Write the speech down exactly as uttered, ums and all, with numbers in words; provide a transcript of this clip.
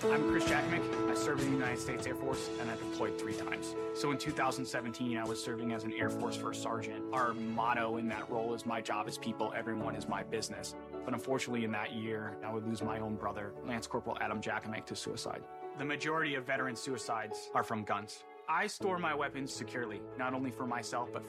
I'm Chris Jackmick. I served in the United States Air Force, and I deployed three times. So in two thousand seventeen, I was serving as an Air Force First Sergeant. Our motto in that role is, my job is people, everyone is my business. But unfortunately, in that year, I would lose my own brother, Lance Corporal Adam Jackmick, to suicide. The majority of veteran suicides are from guns. I store my weapons securely, not only for myself, but